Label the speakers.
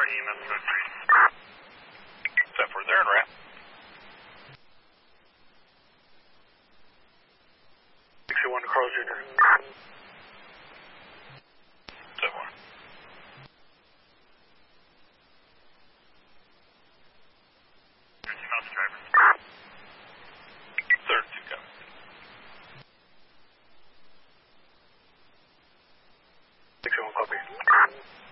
Speaker 1: EMS 03. 7-4, there and ramp.
Speaker 2: 61 to Carl Jr.
Speaker 1: 7-1. Driver. 32, coming.
Speaker 2: 61, copy.